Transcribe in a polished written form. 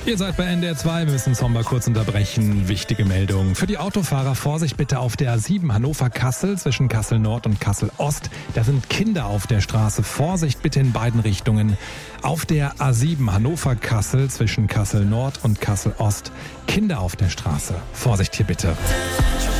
Ihr seid bei NDR 2, wir müssen uns mal kurz unterbrechen. Wichtige Meldung. Für die Autofahrer, Vorsicht bitte auf der A7 Hannover-Kassel zwischen Kassel Nord und Kassel Ost. Da sind Kinder auf der Straße. Vorsicht bitte in beiden Richtungen. Auf der A7 Hannover-Kassel zwischen Kassel Nord und Kassel Ost. Kinder auf der Straße. Vorsicht hier bitte.